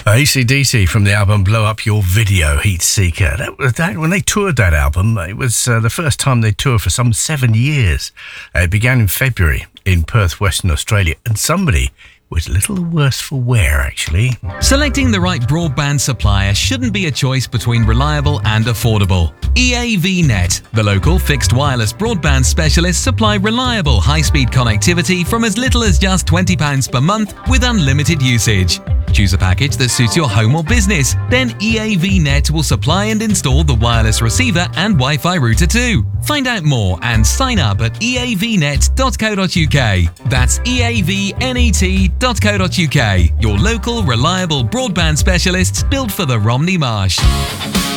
AC/DC from the album Blow Up Your Video, Heat Seeker. When they toured that album, it was the first time they toured for some 7 years. It began in February in Perth, Western Australia, and somebody was a little worse for wear, actually. Selecting the right broadband supplier shouldn't be a choice between reliable and affordable. EAVnet, the local fixed wireless broadband specialists, supply reliable high-speed connectivity from as little as just £20 per month with unlimited usage. Choose a package that suits your home or business. Then EAVnet will supply and install the wireless receiver and Wi-Fi router too. Find out more and sign up at eavnet.co.uk. That's eavnet.co.uk. Your local reliable broadband specialists built for the Romney Marsh.